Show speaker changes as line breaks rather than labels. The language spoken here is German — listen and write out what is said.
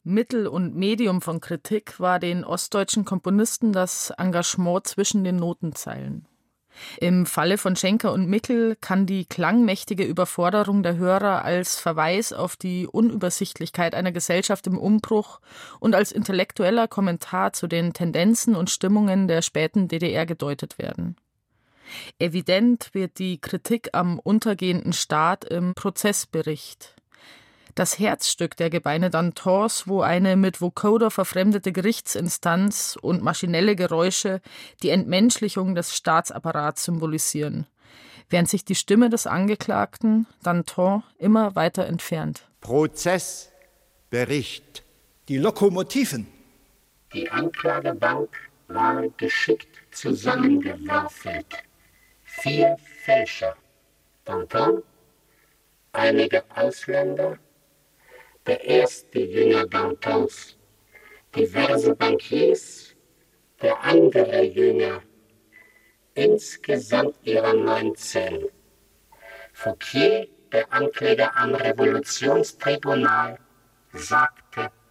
Mittel und Medium von Kritik war den ostdeutschen Komponisten das Engagement zwischen den Notenzeilen. Im Falle von Schenker und Mickel kann die klangmächtige Überforderung der Hörer als Verweis auf die Unübersichtlichkeit einer Gesellschaft im Umbruch und als intellektueller Kommentar zu den Tendenzen und Stimmungen der späten DDR gedeutet werden. Evident wird die Kritik am untergehenden Staat im Prozessbericht. Das Herzstück der Gebeine Dantons, wo eine mit Vocoder verfremdete Gerichtsinstanz und maschinelle Geräusche die Entmenschlichung des Staatsapparats symbolisieren, während sich die Stimme des Angeklagten, Danton, immer weiter entfernt.
Prozessbericht.
Die Lokomotiven.
Die Anklagebank war geschickt zusammengewürfelt. 4 Fälscher, Danton, einige Ausländer, der erste Jünger Dantons, diverse Bankiers, der andere Jünger, insgesamt ihrer 19. Fouquier, der Ankläger am Revolutionstribunal, sagte